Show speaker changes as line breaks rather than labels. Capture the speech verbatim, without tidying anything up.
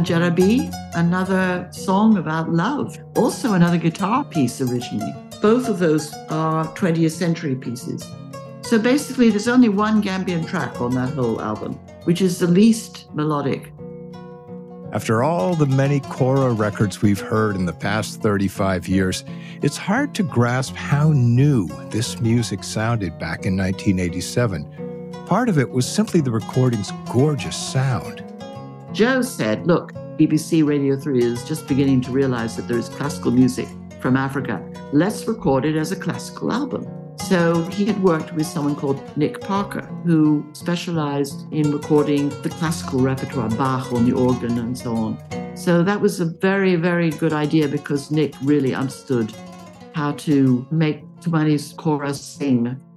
Jarabi, another song about love, also another guitar piece originally. Both of those are twentieth century pieces. So basically, there's only one Gambian track on that whole album, which is the least melodic.
After all the many kora records we've heard in the past thirty-five years, it's hard to grasp how new this music sounded back in nineteen eighty-seven. Part of it was simply the recording's gorgeous sound.
Joe said, look, B B C Radio three is just beginning to realize that there is classical music from Africa. Let's record it as a classical album. So he had worked with someone called Nick Parker, who specialized in recording the classical repertoire, Bach on the organ and so on. So that was a very, very good idea because Nick really understood how to make Tumani's chorus sing.